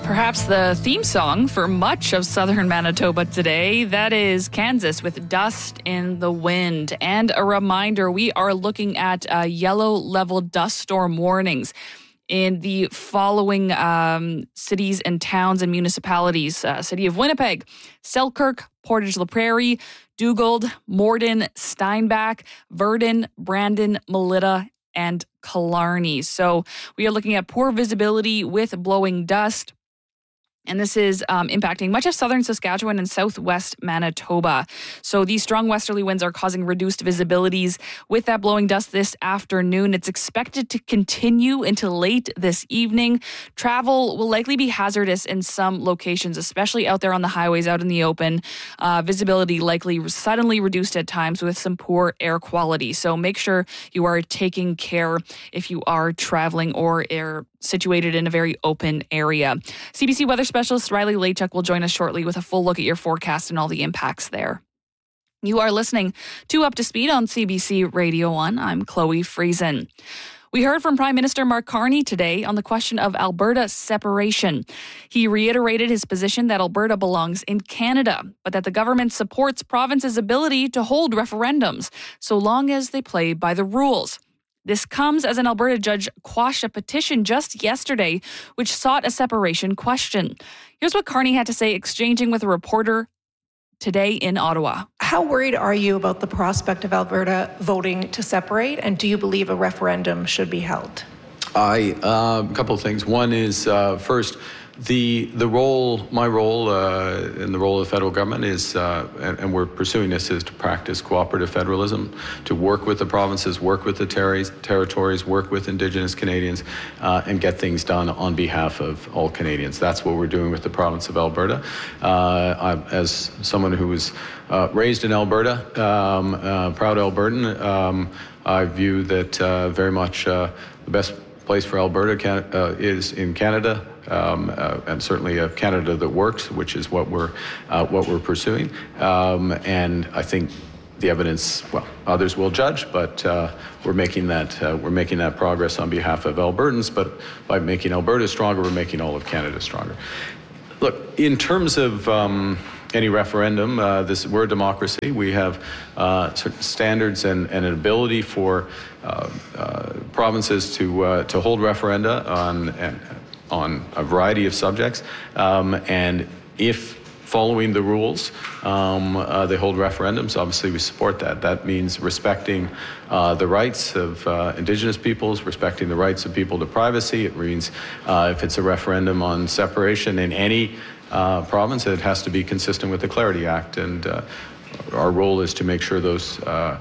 Perhaps the theme song for much of southern Manitoba today. That is Kansas with Dust in the Wind. And a reminder, we are looking at yellow level dust storm warnings in the following cities and towns and municipalities. City of Winnipeg, Selkirk, Portage-la Prairie, Dugald, Morden, Steinbach, Virden, Brandon, Melita, and Killarney. So we are looking at poor visibility with blowing dust. And this is impacting much of southern Saskatchewan and southwest Manitoba. So these strong westerly winds are causing reduced visibilities with that blowing dust this afternoon. It's expected to continue until late this evening. Travel will likely be hazardous in some locations, especially out there on the highways, out in the open. Visibility likely suddenly reduced at times with some poor air quality. So make sure you are taking care if you are traveling or are situated in a very open area. CBC weather specialist Riley Lachuk will join us shortly with a full look at your forecast and all the impacts there. You are listening to Up to Speed on CBC Radio 1. I'm Chloe Friesen. We heard from Prime Minister Mark Carney today on the question of Alberta separation. He reiterated his position that Alberta belongs in Canada, but that the government supports provinces' ability to hold referendums so long as they play by the rules. This comes as an Alberta judge quashed a petition just yesterday which sought a separation question. Here's what Carney had to say exchanging with a reporter today in Ottawa. How worried are you about the prospect of Alberta voting to separate, and do you believe a referendum should be held? A couple of things. One is, first, my role and the role of the federal government is, and we're pursuing this, is to practice cooperative federalism, to work with the provinces, work with the territories, work with Indigenous Canadians, and get things done on behalf of all Canadians. That's what we're doing with the province of Alberta. As someone who was raised in Alberta, proud Albertan, I view that very much the best place for Alberta is in Canada. And certainly a Canada that works, which is what we're pursuing. And I think the evidence, well, others will judge, but we're making that progress on behalf of Albertans. But by making Alberta stronger, we're making all of Canada stronger. Look, in terms of any referendum, we're a democracy. We have certain standards and an ability for provinces to hold referenda on a variety of subjects, and if following the rules, they hold referendums, obviously we support that. That means respecting the rights of Indigenous peoples, respecting the rights of people to privacy. It means if it's a referendum on separation in any province, it has to be consistent with the Clarity Act, and our role is to make sure those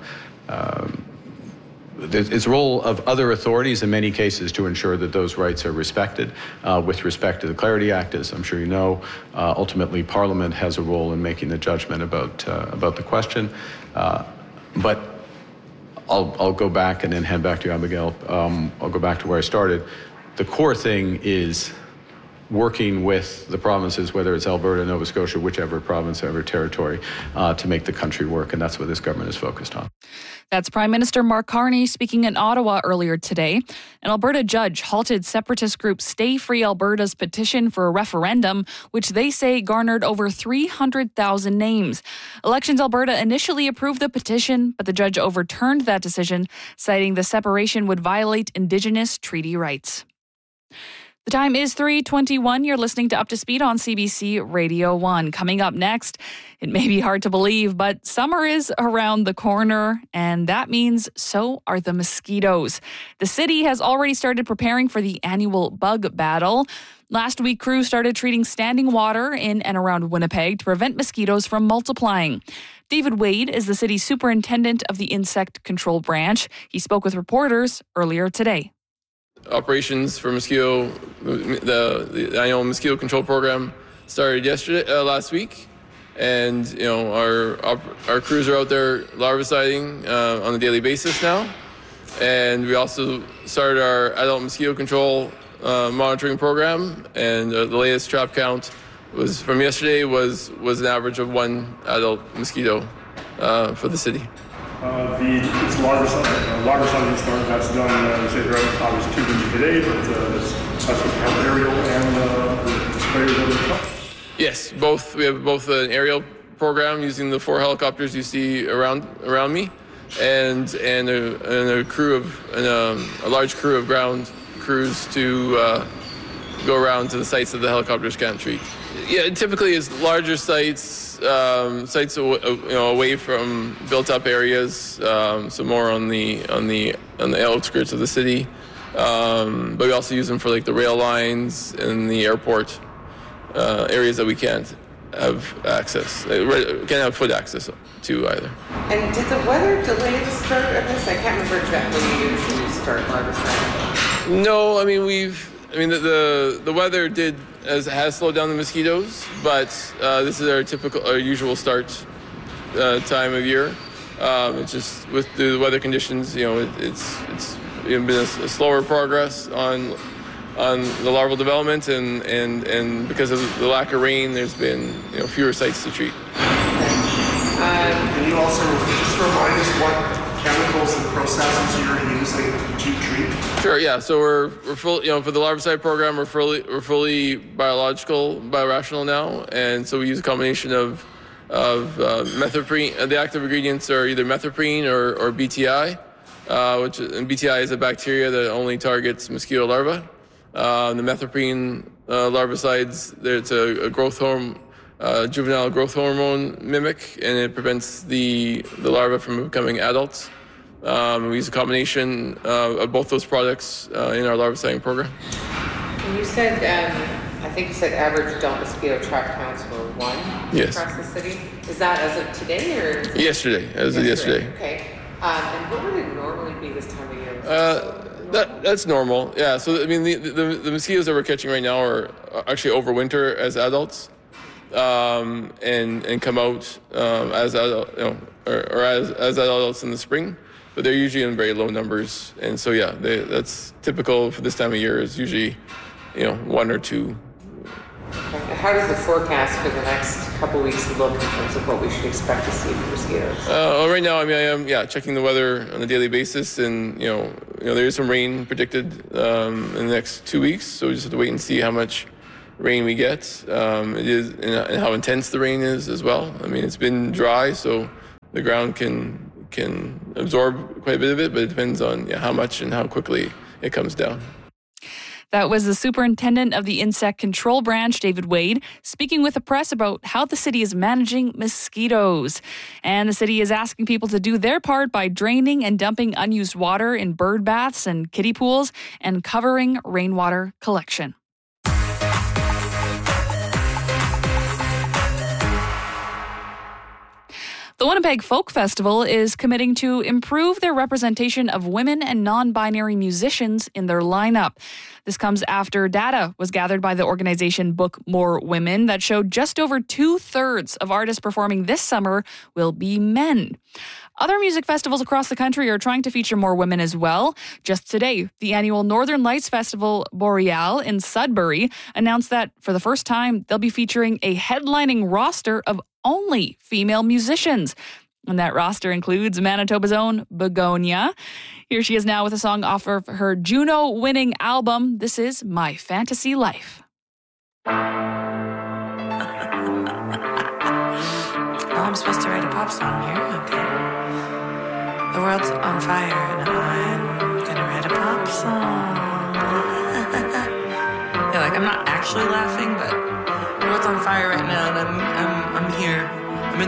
it's the role of other authorities in many cases to ensure that those rights are respected. With respect to the Clarity Act, as I'm sure you know, ultimately Parliament has a role in making the judgment about the question. But I'll go back and then hand back to you, Abigail. I'll go back to where I started. The core thing is working with the provinces, whether it's Alberta, Nova Scotia, whichever province, or territory, to make the country work, and that's what this government is focused on. That's Prime Minister Mark Carney speaking in Ottawa earlier today. An Alberta judge halted separatist group Stay Free Alberta's petition for a referendum, which they say garnered over 300,000 names. Elections Alberta initially approved the petition, but the judge overturned that decision, citing the separation would violate Indigenous treaty rights. The time is 3:21. You're listening to Up to Speed on CBC Radio 1. Coming up next, it may be hard to believe, but summer is around the corner, and that means so are the mosquitoes. The city has already started preparing for the annual bug battle. Last week, crews started treating standing water in and around Winnipeg to prevent mosquitoes from multiplying. David Wade is the city's superintendent of the insect control branch. He spoke with reporters earlier today. Operations for mosquito, the annual mosquito control program started last week, and our crews are out there larviciding on a daily basis now, and we also started our adult mosquito control monitoring program, and the latest trap count was from yesterday was an average of one adult mosquito for the city. It's larviciding start. That's done, throughout obviously 2 days a day, but that's with aerial and the spray Yes, both. We have both an aerial program using the 4 helicopters you see around me, and a crew of a large crew of ground crews to go around to the sites that the helicopters can't treat. Yeah, typically it's larger sites, sites away from built-up areas, so more on the outskirts of the city. But we also use them for like the rail lines and the airport areas that we can't have access, can't have foot access to either. And did the weather delay the start of this? I can't remember exactly when you usually start Larvicide. No, I mean the weather has slowed down the mosquitoes, but this is our usual start time of year. It's just with the weather conditions, it's been a slower progress on the larval development, and because of the lack of rain, there's been fewer sites to treat. Can you also just remind us what chemicals and processes you're using to treat? Sure. Yeah. So we're full. For the larvicide program, we're fully biorational now, and so we use a combination of methoprene. The active ingredients are either methoprene or BTI, and BTI is a bacteria that only targets mosquito larvae. The methoprene larvicides, it's a growth hormone. Juvenile growth hormone mimic, and it prevents the larvae from becoming adults. We use a combination of both those products in our larviciding program. And you said, I think you said average adult mosquito trap counts were 1 yes. across the city. Is that as of today or? Yesterday, as of yesterday. Okay. And what would it normally be this time of year? That's normal. Yeah. So I mean, the mosquitoes that we're catching right now are actually overwinter as adults. And come out as adult, or as adults in the spring, but they're usually in very low numbers, and so yeah, that's typical for this time of year. Is usually, 1 or 2. Okay. How does the forecast for the next couple of weeks look in terms of what we should expect to see for mosquitoes? Right now, I am checking the weather on a daily basis, and there is some rain predicted in the next 2 weeks, so we just have to wait and see how much rain we get. It is, and how intense the rain is as well. I mean, it's been dry, so the ground can absorb quite a bit of it, but it depends on how much and how quickly it comes down. That was the superintendent of the Insect Control Branch, David Wade, speaking with the press about how the city is managing mosquitoes. And the city is asking people to do their part by draining and dumping unused water in bird baths and kiddie pools and covering rainwater collection. The Winnipeg Folk Festival is committing to improve their representation of women and non-binary musicians in their lineup. This comes after data was gathered by the organization Book More Women that showed just over 2/3 of artists performing this summer will be men. Other music festivals across the country are trying to feature more women as well. Just today, the annual Northern Lights Festival Boreal in Sudbury announced that for the first time, they'll be featuring a headlining roster of only female musicians. And that roster includes Manitoba's own Begonia. Here she is now with a song off of her Juno-winning album. This is My Fantasy Life. Oh, I'm supposed to write a pop song here? Okay. The world's on fire and I'm gonna write a pop song. Yeah, I'm not actually laughing, but the world's on fire right now and I'm